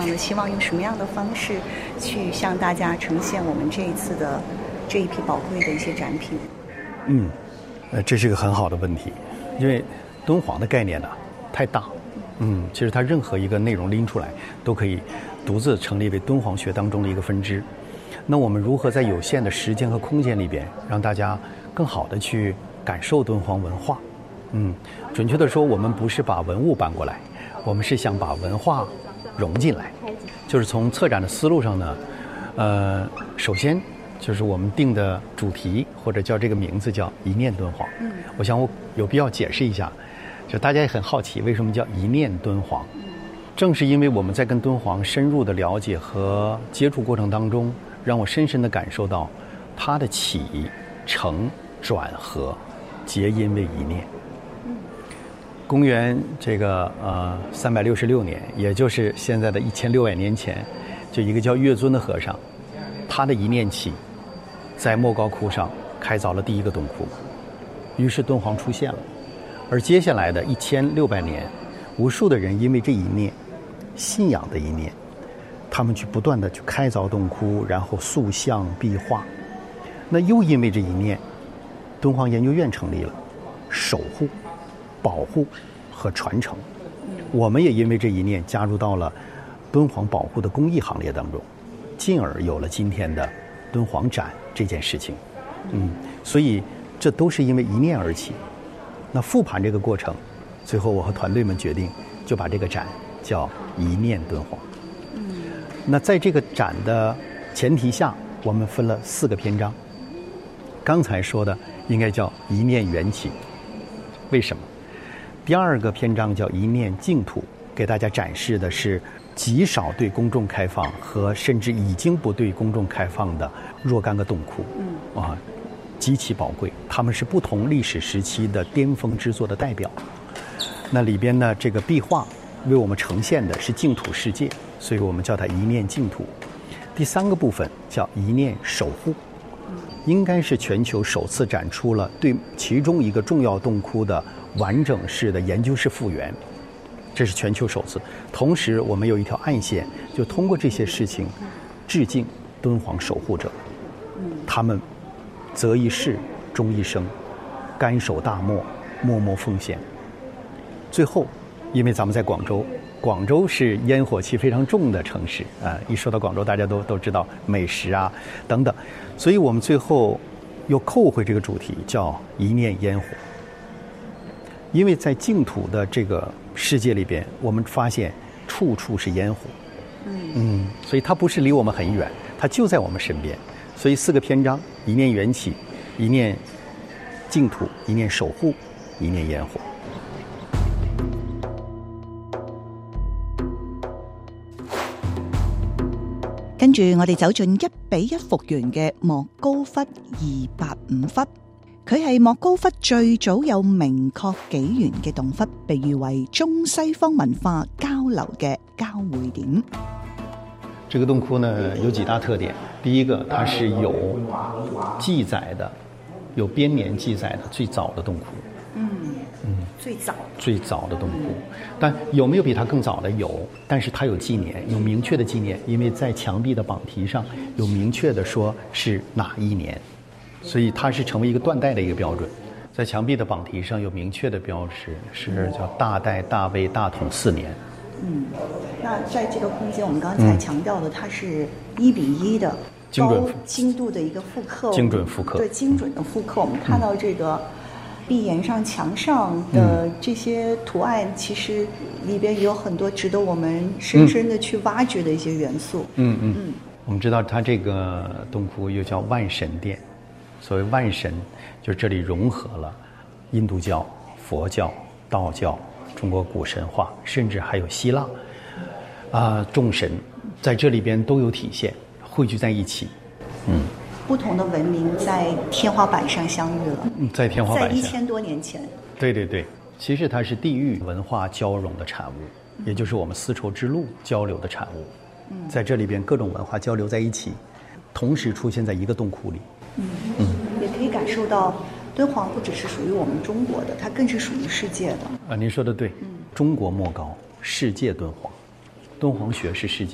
样的？希望用什么样的方式去向大家呈现我们这一次的这一批宝贵的一些展品？ 这是一个很好的问题，因为敦煌的概念呢太大，其实它任何一个内容拎出来都可以独自成立为敦煌学当中的一个分支。那我们如何在有限的时间和空间里边，让大家更好的去感受敦煌文化？准确的说，我们不是把文物搬过来，我们是想把文化融进来。就是从策展的思路上呢，首先就是我们定的主题或者叫这个名字叫一念敦煌。我想我有必要解释一下，就大家也很好奇为什么叫一念敦煌。正是因为我们在跟敦煌深入的了解和接触过程当中，让我深深的感受到它的起承转合皆因为一念。公元366年，也就是现在的1600年前，就一个叫月尊的和尚，他的一念起，在莫高窟上开凿了第一个洞窟，于是敦煌出现了。而接下来的1600年，无数的人因为这一念，信仰的一念，他们去不断的去开凿洞窟，然后塑像壁画。那又因为这一念，敦煌研究院成立了，守护、保护和传承。我们也因为这一念加入到了敦煌保护的公益行列当中，进而有了今天的敦煌展这件事情。所以这都是因为一念而起。那复盘这个过程，最后我和团队们决定就把这个展叫一念敦煌。那在这个展的前提下，我们分了4个篇章。刚才说的应该叫一念缘起，为什么？第2个篇章叫一念净土，给大家展示的是极少对公众开放和甚至已经不对公众开放的若干个洞窟，极其宝贵，他们是不同历史时期的巅峰之作的代表。那里边呢，这个壁画为我们呈现的是净土世界，所以我们叫它一念净土。第3个部分叫一念守护，应该是全球首次展出了对其中一个重要洞窟的完整式的研究式复原，这是全球首次。同时我们有一条暗线，就通过这些事情致敬敦煌守护者，他们择一事终一生，甘守大漠，默默奉献。最后因为咱们在广州，广州是烟火气非常重的城市一说到广州大家都知道美食啊等等，所以我们最后又扣回这个主题，叫一念烟火。因为在净土的这个世界里边，我们发现处处是烟火，所以它不是离我们很远，它就在我们身边。所以4个篇章：一念缘起，一念净土，一念守護，一念煙火。 跟住我哋走進1比1復原嘅莫高窟285窟，佢係莫高窟最早有明確紀元嘅洞窟，被譽為中西方文化交流嘅交匯點。 這個洞窟呢有幾大特點，第一個它是有記載的，有編年記載的最早的洞窟。最早的洞窟，但有沒有比它更早的？有，但是它有紀年，有明確的紀年，因為在牆壁的榜題上有明確的說是哪一年，所以它是成為一個斷代的一個標準。在牆壁的榜題上有明確的標識，是叫大代大魏大統4年。 那在這個空間，我們剛才強調的，它是1比1的高精度的一個複刻， 精準複刻， 對，精準的複刻。我們看到這個壁岩上牆上的這些圖案，其實裡邊也有很多值得我們深深的去挖掘的一些元素。 我們知道它這個洞窟又叫萬神殿，所謂萬神，就是這裡融合了印度教、佛教、道教、中國古神話，甚至還有希臘眾神在這裡邊都有體現，匯聚在一起。 不同的文明在天花板上相遇了， 在天花板上， 在1000多年前。 对对对，其实它是地域文化交融的產物，也就是我們絲綢之路交流的產物。在這裡邊各種文化交流在一起，同時出現在一個洞窟裡。 也可以感受到敦煌不只是屬於我們中國的，它更是屬於世界的。 您說的對，中國莫高，世界敦煌，敦煌學是世界